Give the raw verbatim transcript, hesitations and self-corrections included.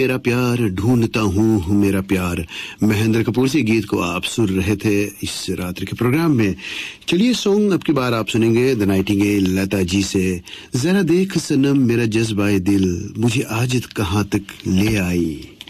मेरा प्यार ढूंढता हूँ मेरा प्यार, महेंद्र कपूर से गीत को आप सुन रहे थे इस रात्रि के प्रोग्राम में। चलिए सॉन्ग अब की बार आप सुनेंगे द नाइटिंगेल लता जी से, जरा देख सनम मेरा जज्बाए दिल मुझे आज कहाँ तक ले आई।